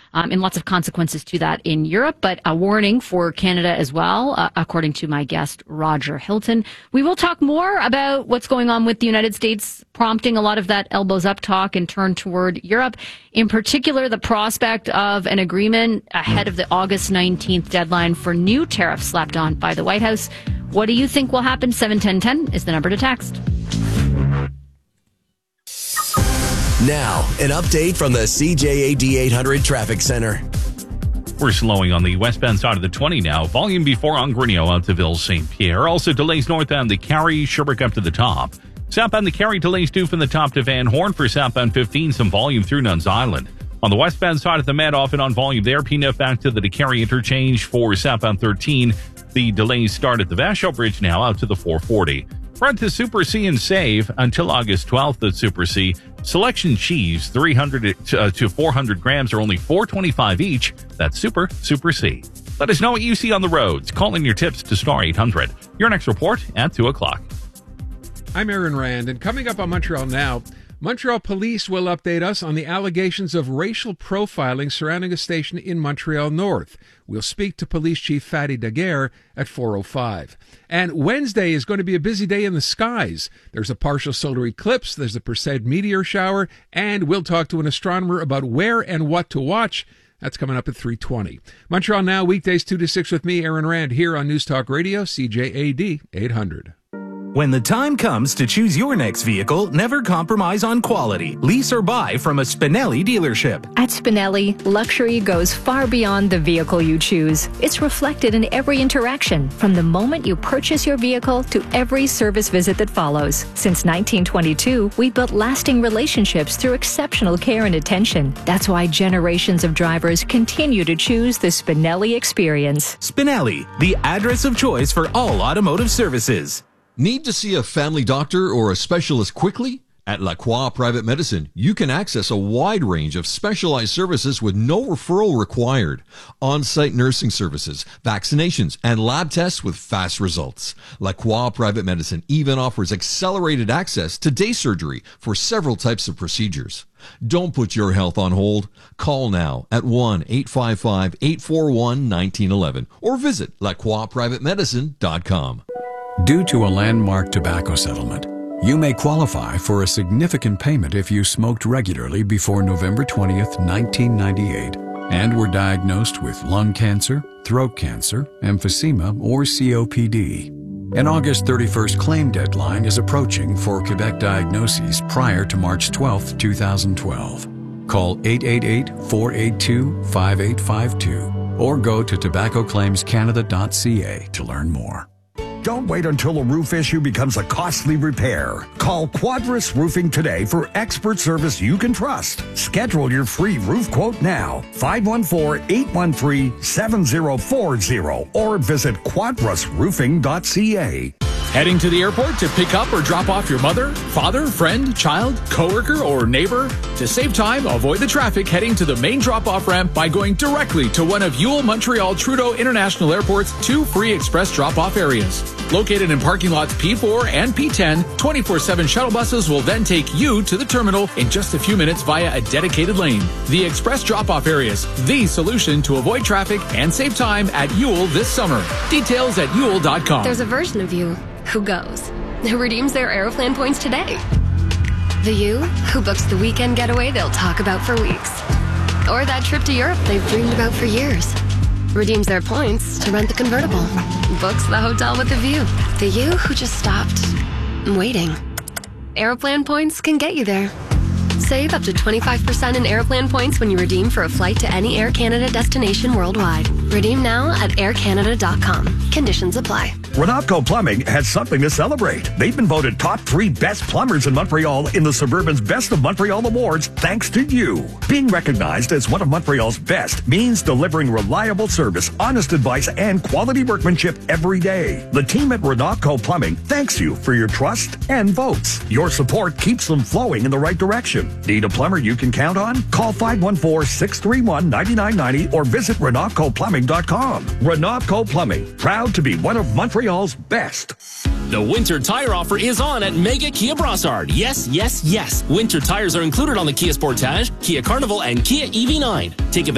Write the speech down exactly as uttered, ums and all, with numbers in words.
um, and lots of consequences to that in Europe, but a warning for Canada as well, uh, according to my guest, Roger Hilton. We will talk more about what's going on with the United States, prompting a lot of that elbows up talk and turn toward Europe. In particular, the prospect of an agreement ahead of the August nineteenth deadline for new tariffs slapped on by the White House. What do you think will happen? seven ten ten is the number to text. Now, an update from the C J A D eight hundred Traffic Center. We're slowing on the westbound side of the twenty now. Volume before Angrigno out to Ville Saint Pierre. Also delays northbound the Carrie, Sherbrooke up to the top. Southbound the Carrie delays due from the top to Van Horn for southbound fifteen. Some volume through Nuns Island. On the westbound side of the Met, off and on volume there. P N F back to the DeCarry interchange for southbound thirteen. The delays start at the Vachel Bridge now out to the four forty. Front to Super C and save until August twelfth at Super C. Selection cheese, three hundred to four hundred grams are only four twenty-five each. That's Super, Super C. Let us know what you see on the roads. Call in your tips to Star eight hundred. Your next report at two o'clock. I'm Aaron Rand, and coming up on Montreal Now, Montreal Police will update us on the allegations of racial profiling surrounding a station in Montreal North. We'll speak to Police Chief Fadi Daguerre at four oh five. And Wednesday is going to be a busy day in the skies. There's a partial solar eclipse, there's a Perseid meteor shower, and we'll talk to an astronomer about where and what to watch. That's coming up at three twenty. Montreal Now, weekdays two to six with me, Aaron Rand, here on News Talk Radio, C J A D eight hundred. When the time comes to choose your next vehicle, never compromise on quality. Lease or buy from a Spinelli dealership. At Spinelli, luxury goes far beyond the vehicle you choose. It's reflected in every interaction, from the moment you purchase your vehicle to every service visit that follows. Since nineteen twenty-two, we've built lasting relationships through exceptional care and attention. That's why generations of drivers continue to choose the Spinelli experience. Spinelli, the address of choice for all automotive services. Need to see a family doctor or a specialist quickly? At La Croix Private Medicine, you can access a wide range of specialized services with no referral required. On-site nursing services, vaccinations, and lab tests with fast results. La Croix Private Medicine even offers accelerated access to day surgery for several types of procedures. Don't put your health on hold. Call now at one eight five five, eight four one, one nine one one or visit la croix private medicine dot com. Due to a landmark tobacco settlement, you may qualify for a significant payment if you smoked regularly before November twentieth, nineteen ninety-eight, and were diagnosed with lung cancer, throat cancer, emphysema, or C O P D. An August thirty-first claim deadline is approaching for Quebec diagnoses prior to March twelfth, twenty twelve. Call eight eight eight, four eight two, five eight five two or go to tobacco claims canada dot c a to learn more. Don't wait until a roof issue becomes a costly repair. Call Quadris Roofing today for expert service you can trust. Schedule your free roof quote now. five one four, eight one three, seven zero four zero or visit quadris roofing dot c a. Heading to the airport to pick up or drop off your mother, father, friend, child, coworker, or neighbor? To save time, avoid the traffic heading to the main drop-off ramp by going directly to one of Yule Montreal Trudeau International Airport's two free express drop-off areas. Located in parking lots P four and P ten, twenty-four seven shuttle buses will then take you to the terminal in just a few minutes via a dedicated lane. The express drop-off areas, the solution to avoid traffic and save time at Yule this summer. Details at yule dot com. There's a version of you who goes, who redeems their Aeroplan points today. The you who books the weekend getaway they'll talk about for weeks. Or that trip to Europe they've dreamed about for years. Redeems their points to rent the convertible. Books the hotel with the view. The you who just stopped waiting. Aeroplan points can get you there. Save up to twenty-five percent in Aeroplan points when you redeem for a flight to any Air Canada destination worldwide. Redeem now at air canada dot com. Conditions apply. Renatco Plumbing has something to celebrate. They've been voted top three best plumbers in Montreal in the Suburban's Best of Montreal Awards thanks to you. Being recognized as one of Montreal's best means delivering reliable service, honest advice, and quality workmanship every day. The team at Renatco Plumbing thanks you for your trust and votes. Your support keeps them flowing in the right direction. Need a plumber you can count on? Call five one four, six three one, nine nine nine zero or visit renatco plumbing dot com. Renatco Plumbing, proud to be one of Montreal's best. The winter tire offer is on at Mega Kia Brossard. Yes, yes, yes. Winter tires are included on the Kia Sportage, Kia Carnival, and Kia E V nine. Take advantage